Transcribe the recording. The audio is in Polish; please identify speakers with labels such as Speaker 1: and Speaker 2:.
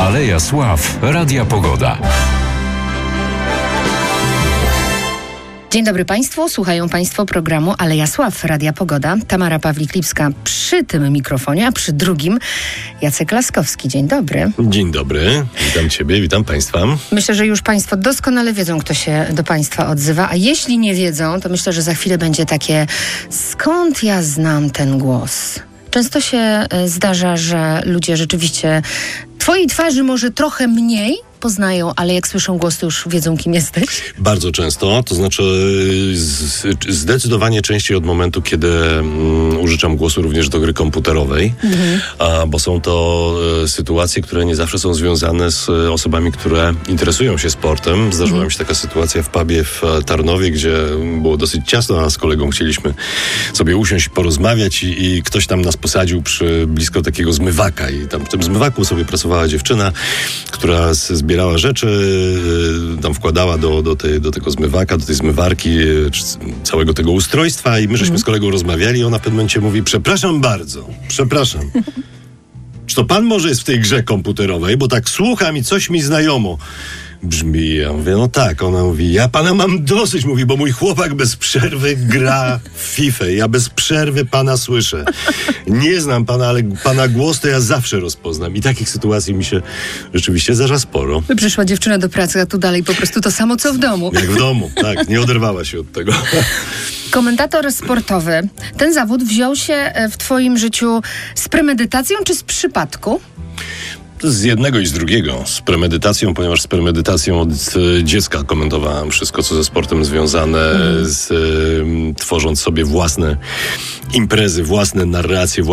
Speaker 1: Aleja Sław Radia Pogoda.
Speaker 2: Dzień dobry Państwu, słuchają Państwo programu Aleja Sław Radia Pogoda. Tamara Pawlik-Lipska przy tym mikrofonie, a przy drugim Jacek Laskowski. Dzień dobry.
Speaker 3: Dzień dobry, witam Ciebie, witam Państwa.
Speaker 2: Myślę, że już Państwo doskonale wiedzą, kto się do Państwa odzywa, a jeśli nie wiedzą, to myślę, że za chwilę będzie takie: skąd ja znam ten głos? Często się zdarza, że ludzie rzeczywiście Twojej twarzy może trochę mniej poznają, ale jak słyszą głos, to już wiedzą, kim jesteś?
Speaker 3: Bardzo często, to znaczy zdecydowanie częściej od momentu, kiedy użyczam głosu również do gry komputerowej, bo są to sytuacje, które nie zawsze są związane z osobami, które interesują się sportem. Zdarzyła mi się taka sytuacja w pubie w Tarnowie, gdzie było dosyć ciasno, a z kolegą chcieliśmy sobie usiąść, porozmawiać i ktoś tam nas posadził blisko takiego zmywaka i tam w tym zmywaku sobie pracowała dziewczyna, która zbierała rzeczy, tam wkładała do tego zmywaka, do tej zmywarki, całego tego ustrojstwa i my żeśmy z kolegą rozmawiali i ona w pewnym momencie mówi: przepraszam bardzo, czy to pan może jest w tej grze komputerowej, bo tak słucham i coś mi znajomo brzmi. Ja mówię, no tak. Ona mówi, ja pana mam dosyć, mówi, bo mój chłopak bez przerwy gra w FIFA. Ja bez przerwy pana słyszę. Nie znam pana, ale pana głos to ja zawsze rozpoznam. I takich sytuacji mi się rzeczywiście zdarza sporo.
Speaker 2: Przyszła dziewczyna do pracy, a tu dalej po prostu to samo, co w domu.
Speaker 3: Jak w domu, tak. Nie oderwała się od tego.
Speaker 2: Komentator sportowy. Ten zawód wziął się w twoim życiu z premedytacją czy z przypadku?
Speaker 3: Z jednego i z drugiego. Z premedytacją, ponieważ z premedytacją od dziecka komentowałem wszystko, co ze sportem związane, tworząc sobie własne imprezy, własne narracje,